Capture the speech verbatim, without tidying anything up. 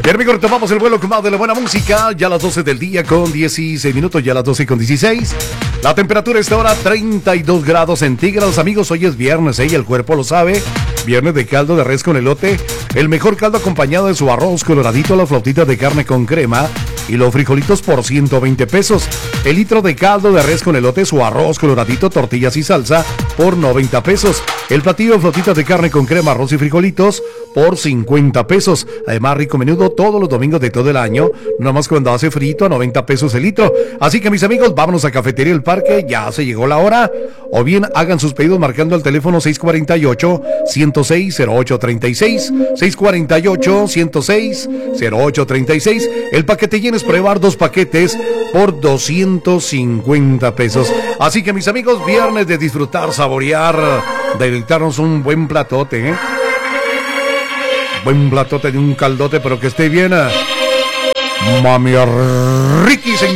Bien, amigos, retomamos el vuelo con más de la buena música. Ya a las doce del día con dieciséis minutos, ya a las doce con dieciséis. La temperatura está ahora treinta y dos grados centígrados. Amigos, hoy es viernes, ¿eh? Y el cuerpo lo sabe. Viernes de caldo de res con elote. El mejor caldo acompañado de su arroz coloradito, las flautitas de carne con crema y los frijolitos por ciento veinte pesos. El litro de caldo de res con elote, su arroz coloradito, tortillas y salsa por noventa pesos. El platillo de flautitas de carne con crema, arroz y frijolitos por cincuenta pesos. Además, rico menudo todos los domingos de todo el año, no más cuando hace frito, a noventa pesos el litro. Así que, mis amigos, vámonos a Cafetería El Parque, ya se llegó la hora. O bien hagan sus pedidos marcando el teléfono seis cuatro ocho, uno cero seis, cero ocho tres seis, seis cuatro ocho, uno cero seis, cero ocho tres seis. El paquete lleno es probar dos paquetes por doscientos cincuenta pesos. Así que, mis amigos, viernes de disfrutar, saborear, deleitarnos un buen platote, ¿eh? Buen platote de un caldote, pero que esté bien. Mami Ricky, señor.